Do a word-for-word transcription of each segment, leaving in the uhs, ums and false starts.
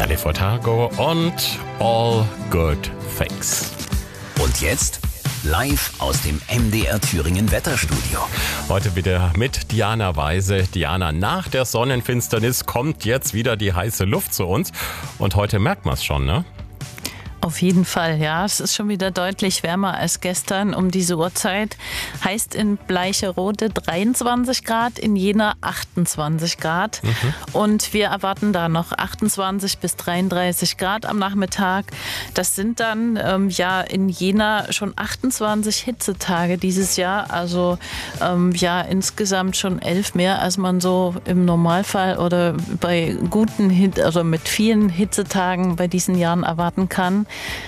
Natalie Furtado und All Good Things. Und jetzt live aus dem M D R Thüringen Wetterstudio. Heute wieder mit Diana Weise. Diana, nach der Sonnenfinsternis kommt jetzt wieder die heiße Luft zu uns. Und heute merkt man es schon, ne? Auf jeden Fall, ja. Es ist schon wieder deutlich wärmer als gestern um diese Uhrzeit. Heißt in Bleicherode dreiundzwanzig Grad, in Jena achtundzwanzig Grad. Mhm. Und wir erwarten da noch achtundzwanzig bis dreiunddreißig Grad am Nachmittag. Das sind dann ähm, ja in Jena schon achtundzwanzig Hitzetage dieses Jahr. Also ähm, ja insgesamt schon elf mehr, als man so im Normalfall oder bei guten, Hit also mit vielen Hitzetagen bei diesen Jahren erwarten kann.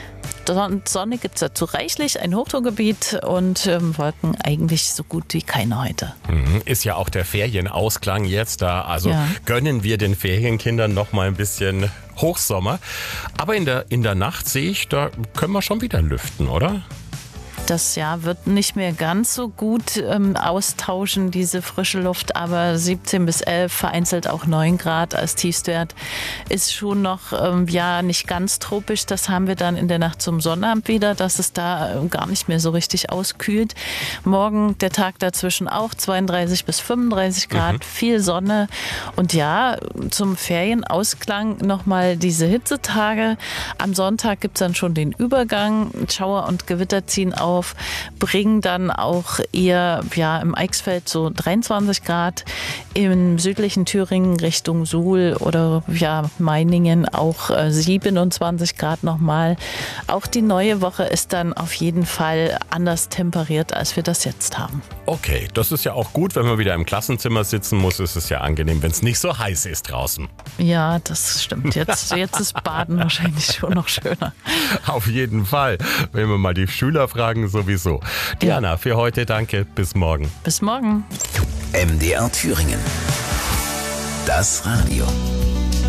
Sonne gibt es dazu reichlich, ein Hochdruckgebiet und ähm, Wolken eigentlich so gut wie keine heute. Ist ja auch der Ferienausklang jetzt da, also ja. Gönnen wir den Ferienkindern noch mal ein bisschen Hochsommer. Aber in der, in der Nacht sehe ich, da können wir schon wieder lüften, oder? Das Jahr wird nicht mehr ganz so gut ähm, austauschen, diese frische Luft, aber siebzehn bis elf, vereinzelt auch neun Grad als Tiefstwert ist schon noch ähm, ja nicht ganz tropisch. Das haben wir dann in der Nacht zum Sonnabend wieder, dass es da äh, gar nicht mehr so richtig auskühlt. Morgen der Tag dazwischen auch zweiunddreißig bis fünfunddreißig Grad, mhm. viel Sonne und ja, zum Ferienausklang nochmal diese Hitzetage. Am Sonntag gibt es dann schon den Übergang, Schauer und Gewitter ziehen auf. Bringen dann auch eher ja, im Eichsfeld so dreiundzwanzig Grad, im südlichen Thüringen Richtung Suhl oder ja, Meiningen auch äh, siebenundzwanzig Grad nochmal. Auch die neue Woche ist dann auf jeden Fall anders temperiert, als wir das jetzt haben. Okay, das ist ja auch gut, wenn man wieder im Klassenzimmer sitzen muss, ist es ja angenehm, wenn es nicht so heiß ist draußen. Ja, das stimmt. Jetzt, jetzt ist Baden wahrscheinlich schon noch schöner. Auf jeden Fall, wenn wir mal die Schüler fragen, sowieso. Diana, für heute danke. Bis morgen. Bis morgen. M D R Thüringen. Das Radio.